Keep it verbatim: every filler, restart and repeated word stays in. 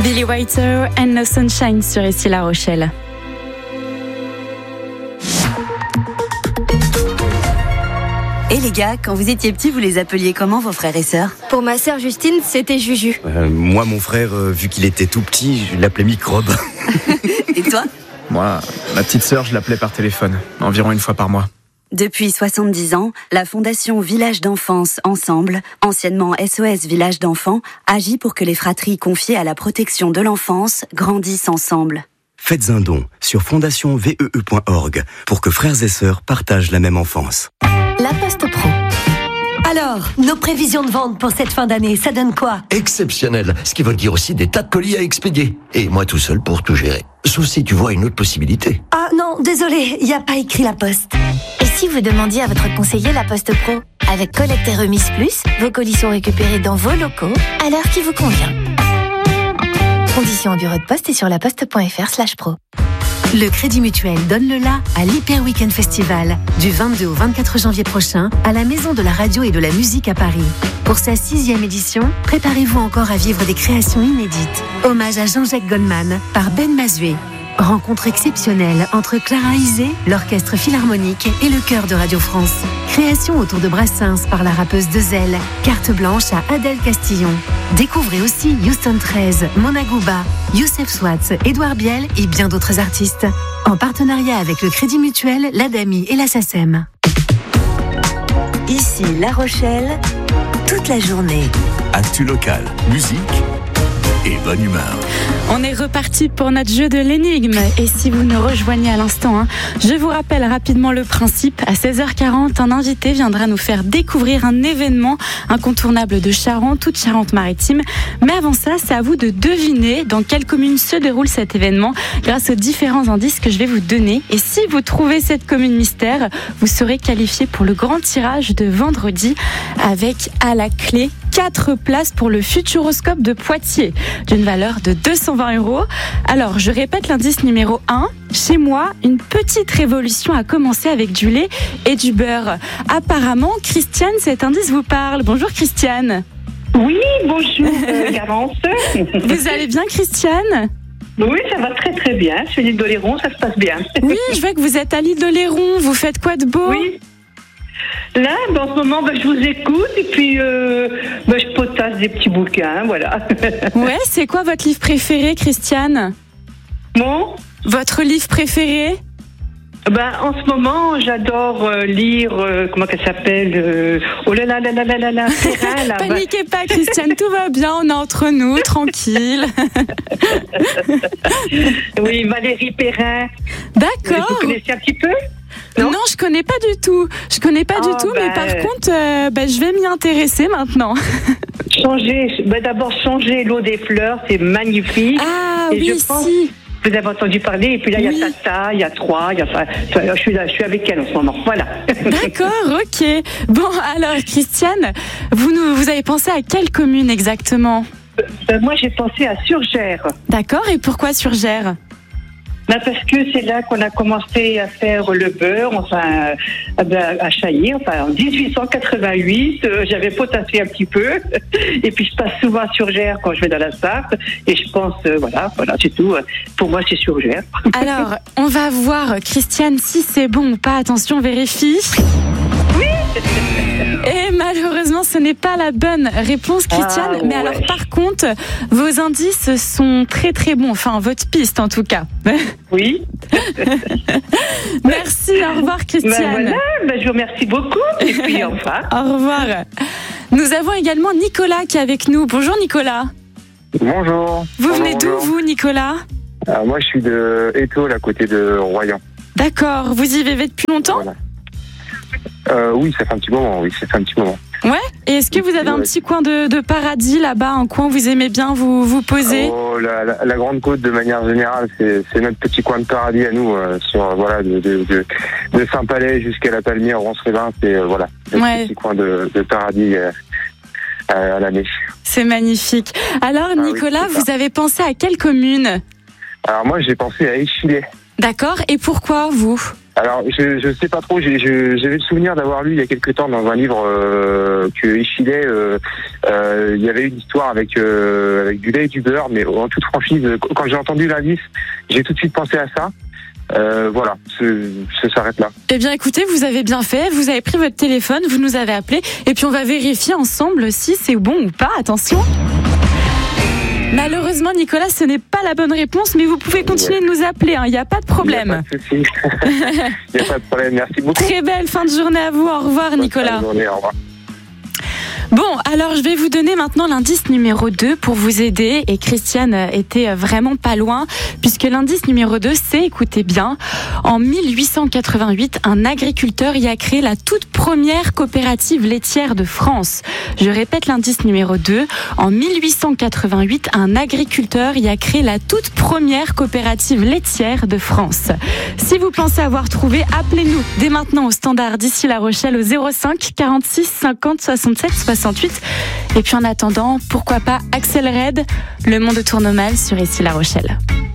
Billy Whiter and No Sunshine sur Ici La Rochelle. Et les gars, quand vous étiez petits, vous les appeliez comment vos frères et sœurs ? Pour ma sœur Justine, c'était Juju. Euh, moi, mon frère, euh, vu qu'il était tout petit, je l'appelais Microbe. Et toi ? Moi, ma petite sœur, je l'appelais par téléphone, environ une fois par mois. Depuis soixante-dix ans, la Fondation Village d'Enfance Ensemble, anciennement S O S Village d'Enfants, agit pour que les fratries confiées à la protection de l'enfance grandissent ensemble. Faites un don sur fondation v e e point org pour que frères et sœurs partagent la même enfance. La Poste Pro. Alors, nos prévisions de vente pour cette fin d'année, ça donne quoi ? Exceptionnel, ce qui veut dire aussi des tas de colis à expédier. Et moi tout seul pour tout gérer. Sauf si tu vois une autre possibilité. Ah non, désolé, il n'y a pas écrit La Poste. Et si vous demandiez à votre conseiller La Poste Pro ? Avec collecte et remise plus, vos colis sont récupérés dans vos locaux à l'heure qui vous convient. Conditions au bureau de poste et sur laposte.fr slash pro. Le Crédit Mutuel donne le la à l'Hyper Weekend Festival du vingt-deux au vingt-quatre janvier prochain à la Maison de la Radio et de la Musique à Paris. Pour sa sixième édition, préparez-vous encore à vivre des créations inédites. Hommage à Jean-Jacques Goldman par Ben Mazué. Rencontre exceptionnelle entre Clara Isé, l'Orchestre Philharmonique et le Chœur de Radio France. Création autour de Brassens par la rappeuse Dezel. Carte blanche à Adèle Castillon. Découvrez aussi Houston treize, Mona Gouba, Youssef Swatz, Édouard Biel et bien d'autres artistes. En partenariat avec le Crédit Mutuel, l'Adami et la SACEM. Ici La Rochelle, toute la journée. Actu local, musique et bonne humeur. On est reparti pour notre jeu de l'énigme. Et si vous nous rejoignez à l'instant, hein, je vous rappelle rapidement le principe. À seize heures quarante, un invité viendra nous faire découvrir un événement incontournable de Charente, toute Charente-Maritime. Mais avant ça, c'est à vous de deviner dans quelle commune se déroule cet événement grâce aux différents indices que je vais vous donner. Et si vous trouvez cette commune mystère, vous serez qualifié pour le grand tirage de vendredi avec à la clé quatre places pour le Futuroscope de Poitiers d'une valeur de deux cent vingt euros. Alors, je répète l'indice numéro un. Chez moi, une petite révolution a commencé avec du lait et du beurre. Apparemment, Christiane, cet indice vous parle. Bonjour Christiane. Oui, bonjour euh, Garance. Vous allez bien Christiane ? Oui, ça va très très bien. Je suis à l'île d'Oléron, ça se passe bien. Oui, je vois que vous êtes à l'île d'Oléron. Vous faites quoi de beau ? Oui. Là, ben, en ce moment, ben, je vous écoute et puis euh, ben, je potasse des petits bouquins, voilà. Ouais, c'est quoi votre livre préféré, Christiane ? Bon ? Votre livre préféré ? Ben, en ce moment, j'adore euh, lire, euh, comment elle s'appelle euh, Oh là là là là là là là, Perrin, là. Paniquez pas, Christiane, tout va bien, on est entre nous, tranquille. Oui, Valérie Perrin. D'accord. Vous connaissez un petit peu ? Non, non, je connais pas du tout. Je connais pas oh, du tout, ben... mais par contre, euh, ben, je vais m'y intéresser maintenant. Changer, ben, d'abord changer l'eau des fleurs, c'est magnifique. Ah et oui, je pense... si. Vous avez entendu parler, et puis là, il oui. y a Tata, il y a Trois, il y a... je, suis là, je suis avec elle en ce moment, voilà. D'accord, ok. Bon, alors, Christiane, vous, nous, vous avez pensé à quelle commune exactement ? euh, Moi, j'ai pensé à Surgères. D'accord, et pourquoi Surgères ? Ben parce que c'est là qu'on a commencé à faire le beurre, enfin, à Chailly, enfin, en dix-huit cent quatre-vingt-huit, euh, j'avais potassé un petit peu, et puis je passe souvent à Surgères quand je vais dans la Sarthe, et je pense, euh, voilà, voilà, c'est tout. Pour moi, c'est Surgères. Alors, on va voir, Christiane, si c'est bon ou pas. Attention, vérifie. Oui. Et malheureusement, ce n'est pas la bonne réponse, Christiane. Ah, ouais. Mais alors, par contre, vos indices sont très très bons. Enfin, votre piste, en tout cas. Oui. Merci. Au revoir, Christiane. Ben voilà, ben je vous remercie beaucoup. Et puis, au revoir. Au revoir. Nous avons également Nicolas qui est avec nous. Bonjour, Nicolas. Bonjour. Vous bonjour, venez d'où, bonjour. vous, Nicolas ? Alors, moi, je suis de Étaux, à côté de Royan. D'accord. Vous y vivez depuis longtemps ? Voilà. Euh, oui, ça fait un petit moment, oui, ça fait un petit moment. Ouais. Et est-ce que vous avez un petit coin de, de paradis là-bas, un coin où vous aimez bien vous, vous poser ? Oh, la, la, la Grande Côte, de manière générale, c'est, c'est notre petit coin de paradis à nous, euh, sur, voilà, de, de, de, de Saint-Palais jusqu'à la Palmière, Rance-Révin, c'est, euh, voilà, notre ouais. petit coin de, de paradis euh, à, à l'année. C'est magnifique. Alors, ah, Nicolas, oui, vous avez pensé à quelle commune ? Alors, moi, j'ai pensé à Échillais. D'accord. Et pourquoi, vous ? Alors, je je sais pas trop. J'ai, je, j'avais le souvenir d'avoir lu il y a quelque temps dans un livre euh, que Échillais, euh, euh, il y avait une histoire avec euh, avec du lait et du beurre, mais en toute franchise, quand j'ai entendu l'indice, j'ai tout de suite pensé à ça. Euh, voilà, ça s'arrête là. Eh bien, écoutez, vous avez bien fait. Vous avez pris votre téléphone, vous nous avez appelé, et puis on va vérifier ensemble si c'est bon ou pas. Attention. Malheureusement, Nicolas, ce n'est pas la bonne réponse, mais vous pouvez continuer de nous appeler, il hein, n'y a pas de problème. Il n'y a pas de souci. Il n'y a pas de problème, merci beaucoup. Très belle fin de journée à vous, au revoir Bonne Nicolas. Fin de journée, au revoir. Bon, alors je vais vous donner maintenant l'indice numéro deux pour vous aider, et Christiane était vraiment pas loin, puisque l'indice numéro deux, c'est, écoutez bien, en mille huit cent quatre-vingt-huit, un agriculteur y a créé la toute première coopérative laitière de France. Je répète l'indice numéro deux, en mille huit cent quatre-vingt-huit, un agriculteur y a créé la toute première coopérative laitière de France. Si vous pensez avoir trouvé, appelez-nous dès maintenant au standard d'ici La Rochelle au zéro cinq quarante-six cinquante soixante-sept soixante-huit. Et puis en attendant, pourquoi pas Axel Red, Le monde tourne mal sur Ici La Rochelle.